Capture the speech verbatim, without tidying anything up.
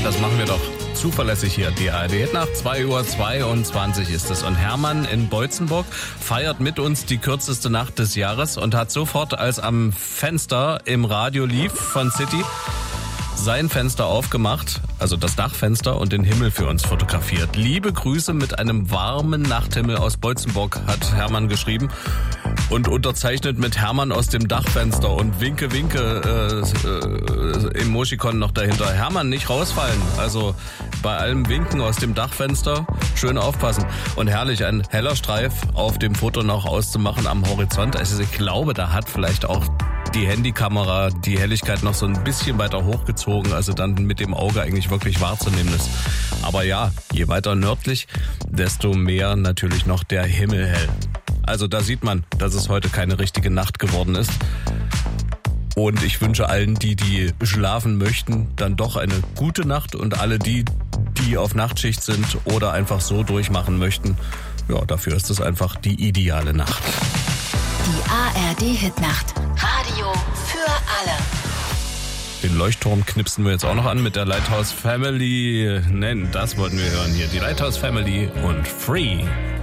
das machen wir doch zuverlässig hier. Die A R D nach zwei Uhr zweiundzwanzig ist es. Und Hermann in Beutzenburg feiert mit uns die kürzeste Nacht des Jahres und hat sofort, als am Fenster im Radio lief von City, sein Fenster aufgemacht, also das Dachfenster, und den Himmel für uns fotografiert. Liebe Grüße mit einem warmen Nachthimmel aus Beutzenburg, hat Hermann geschrieben. Und unterzeichnet mit Hermann aus dem Dachfenster und Winke, Winke, äh, äh, Emojicon noch dahinter. Hermann, nicht rausfallen. Also bei allem Winken aus dem Dachfenster schön aufpassen. Und herrlich, ein heller Streif auf dem Foto noch auszumachen am Horizont. Also ich glaube, da hat vielleicht auch die Handykamera die Helligkeit noch so ein bisschen weiter hochgezogen, also dann mit dem Auge eigentlich wirklich wahrzunehmen ist. Aber ja, je weiter nördlich, desto mehr natürlich noch der Himmel hell. Also da sieht man, dass es heute keine richtige Nacht geworden ist. Und ich wünsche allen, die, die schlafen möchten, dann doch eine gute Nacht. Und alle die, die auf Nachtschicht sind oder einfach so durchmachen möchten, ja, dafür ist es einfach die ideale Nacht. Die A R D-Hitnacht. Radio für alle. Den Leuchtturm knipsen wir jetzt auch noch an mit der Lighthouse Family. Nein, das wollten wir hören hier. Die Lighthouse Family und Free.